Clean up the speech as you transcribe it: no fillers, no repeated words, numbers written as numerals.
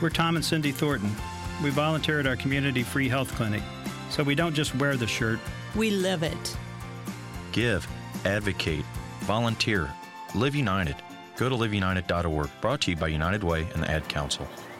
We're Tom and Cindy Thornton. We volunteer at our community free health clinic, so we don't just wear the shirt. We live it. Give, advocate, volunteer, live united. Go to liveunited.org. Brought to you by United Way and the Ad Council.